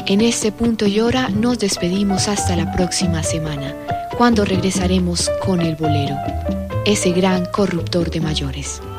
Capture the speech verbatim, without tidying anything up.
En este punto y hora nos despedimos hasta la próxima semana, cuando regresaremos con El Bolero, ese gran corruptor de mayores.